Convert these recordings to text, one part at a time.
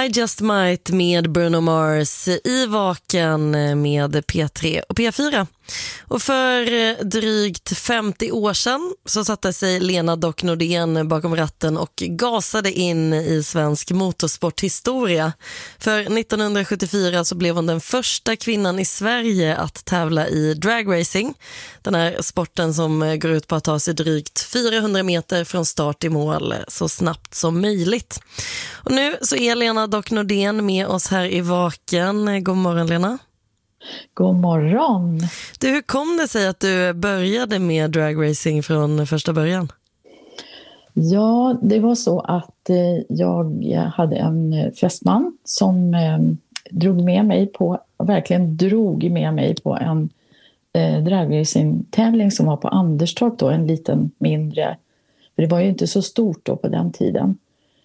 I Just Might med Bruno Mars i Vaken med P3 och P4. Och för drygt 50 år sedan så satte sig Lena Dock Nordén bakom ratten och gasade in i svensk motorsporthistoria. För 1974 så blev hon den första kvinnan i Sverige att tävla i dragracing. Den här sporten som går ut på att ta sig drygt 400 meter från start i mål så snabbt som möjligt. Och nu så är Lena Dock Nordén med oss här i Vaken. God morgon, Lena. God morgon. Du, hur kom det sig att du började med dragracing från första början? Ja, det var så att jag hade en fästman som drog med mig på en dragracing-tävling som var på Anderstorp då, en liten mindre. För det var ju inte så stort då på den tiden.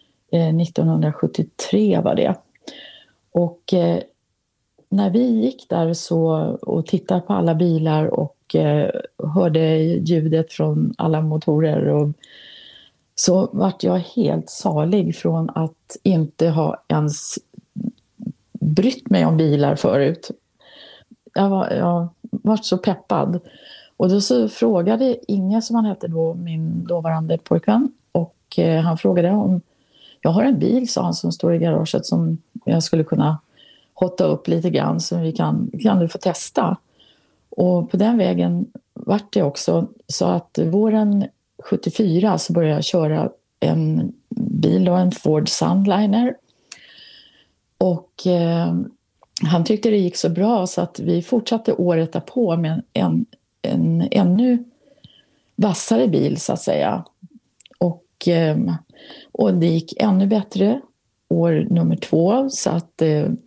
1973 var det. Och när vi gick där och tittade på alla bilar och hörde ljudet från alla motorer så vart jag helt salig från att inte ha ens brytt mig om bilar förut. Jag var så peppad. Och då så frågade Inge, som han hette då, min dåvarande pojkvän, och han frågade om jag har en bil, sa han, som står i garaget som jag skulle kunna hotta upp lite grann, så vi kan du få testa. Och på den vägen vart det också så att våren 74 så började jag köra en bil och en Ford Sunliner. Och han tyckte det gick så bra så att vi fortsatte året därpå med en ännu vassare bil, så att säga. Och det gick ännu bättre år nummer 2, så att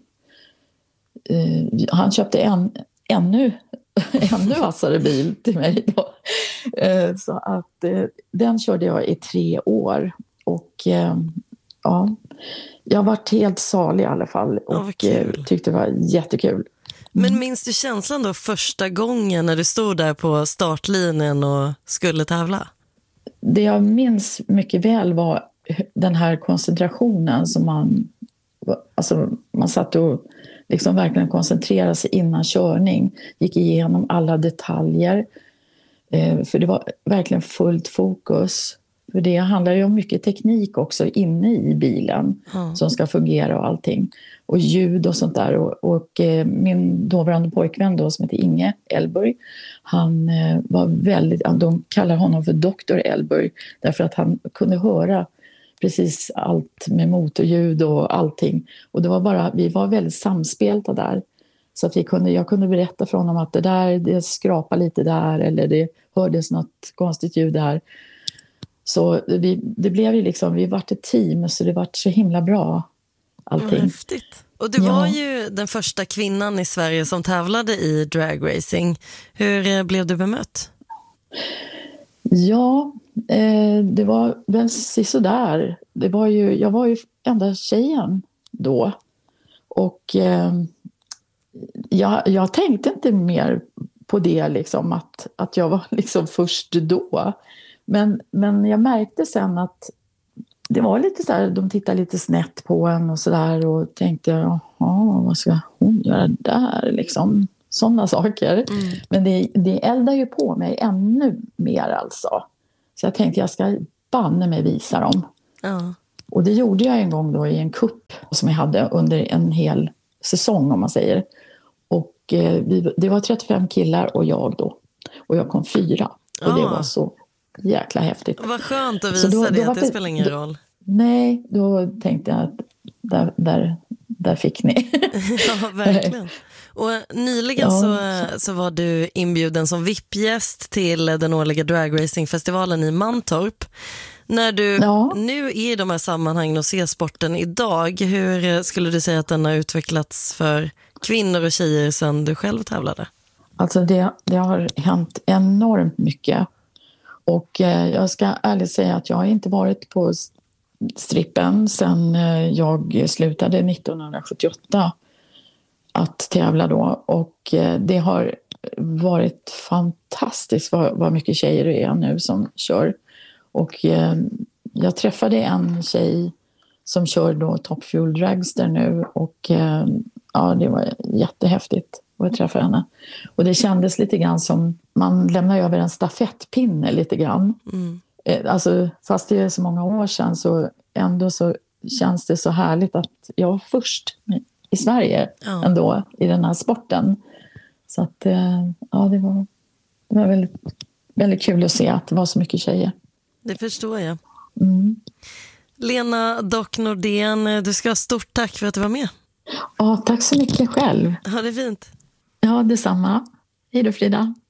han köpte en ännu vassare bil till mig då. Så att den körde jag i 3 år. Och ja, jag var helt salig i alla fall och tyckte det var jättekul. Men minns du känslan då första gången när du stod där på startlinjen och skulle tävla? Det jag minns mycket väl var den här koncentrationen som man satt och liksom verkligen koncentrerade sig innan körning. Gick igenom alla detaljer. För det var verkligen fullt fokus. För det handlar ju om mycket teknik också inne i bilen som ska fungera och allting. Och ljud och sånt där. Och min dåvarande pojkvän då, som heter Inge Elburg, han var de kallar honom för Dr. Elburg därför att han kunde höra precis allt med motorljud och allting. Och det var vi var väldigt samspelta där. Så att jag kunde berätta för honom att det skrapar lite där, eller det hördes något konstigt ljud där. Så det blev ju liksom, vi vart ett team, så det vart så himla bra allting. Häftigt. Och du var ju den första kvinnan i Sverige som tävlade i dragracing. Hur blev du bemött? Ja, det var väl sådär. Jag var ju enda tjejen då. Och jag tänkte inte mer på det liksom, att jag var liksom först då. Men jag märkte sen att det var lite så här, de tittade lite snett på en och sådär, och tänkte, jaha, vad ska hon göra där liksom? Sådana saker. Men det eldar ju på mig ännu mer alltså. Så jag tänkte, jag ska banne mig visa dem. Och det gjorde jag en gång då i en kupp som jag hade under en hel säsong, om man säger. Och det var 35 killar och jag då. Och jag kom 4. Och det var så jäkla häftigt. Vad skönt att visa det, att det spelar ingen roll. Nej, då tänkte jag att där fick ni. Ja, verkligen. Och nyligen så var du inbjuden som VIP-gäst till den årliga dragracingfestivalen i Mantorp. När du nu är i de här sammanhangen och ser sporten idag, hur skulle du säga att den har utvecklats för kvinnor och tjejer sedan du själv tävlade? Alltså det har hänt enormt mycket. Och jag ska ärligt säga att jag har inte varit på strippen sedan jag slutade 1978 att tävla då. Och det har varit fantastiskt vad mycket tjejer det är nu som kör. Och jag träffade en tjej som kör då Top Fuel Dragster nu. Och ja, det var jättehäftigt att träffa henne. Och det kändes lite grann som man lämnar över en stafettpinne lite grann. Alltså, fast det är så många år sedan så ändå så känns det så härligt att jag var först i Sverige ändå i den här sporten. Så att ja, det var väldigt, väldigt kul att se att det var så mycket tjejer. Det förstår jag. Lena Dock Nordén, du ska ha stort tack för att du var med. Ja, tack så mycket själv. Ha det fint. Ja, detsamma. Hej då, Frida.